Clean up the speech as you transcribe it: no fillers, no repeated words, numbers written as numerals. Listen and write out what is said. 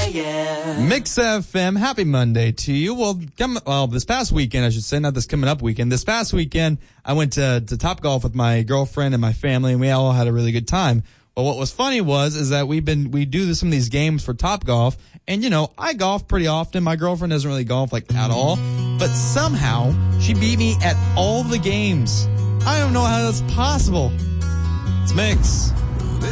a.m. Mix FM, happy Monday to you. Well, this past weekend, I should say, not this coming up weekend. This past weekend, I went to Topgolf with my girlfriend and my family, and we all had a really good time. Well, what was funny is that we do some of these games for Topgolf, and I golf pretty often. My girlfriend doesn't really golf at all, but somehow she beat me at all the games. I don't know how that's possible. It's Mix.